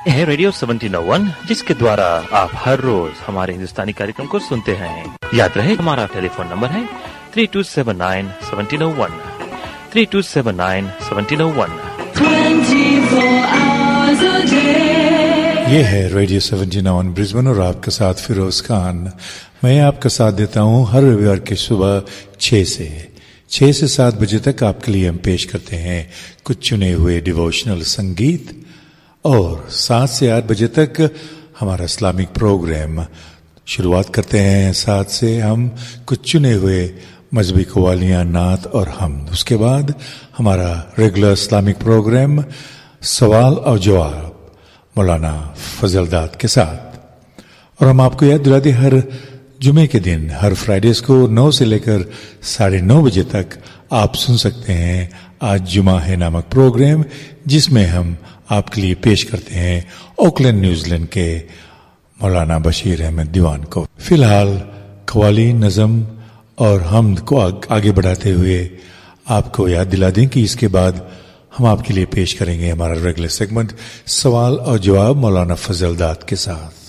है रेडियो 1701 जिसके द्वारा आप हर रोज हमारे हिंदुस्तानी कार्यक्रम को सुनते हैं। याद रहे हमारा टेलीफोन नंबर है 3279-1701 3279-1701। 24 hours a day। ये है रेडियो 1701 ब्रिस्बेन और आपके साथ फिरोज खान। मैं आपका साथ देता हूँ हर रविवार की सुबह 6 से 7 बजे तक आपके लिए हम पेश करते हैं कुछ चुने हुए डिवोशनल संगीत, और 7 से 8 बजे तक हमारा इस्लामिक प्रोग्राम। शुरुआत करते हैं 7 से हम कुछ चुने हुए मजहबी कवालियाँ, नात और हमद। उसके बाद हमारा रेगुलर इस्लामिक प्रोग्राम सवाल और जवाब मौलाना फजल दाद के साथ। और हम आपको याद दिला दें हर जुमे के दिन हर फ्राइडेज को 9 से लेकर 9:30 बजे तक आप सुन सकते हैं आज जुमा है नामक प्रोग्राम, जिसमें हम आपके लिए पेश करते हैं ऑकलैंड न्यूजीलैंड के मौलाना बशीर अहमद दीवान को। फिलहाल कवाली, नज़म और हमद को आगे बढ़ाते हुए आपको याद दिला दें कि इसके बाद हम आपके लिए पेश करेंगे हमारा रेगुलर सेगमेंट सवाल और जवाब मौलाना फजल दाद के साथ।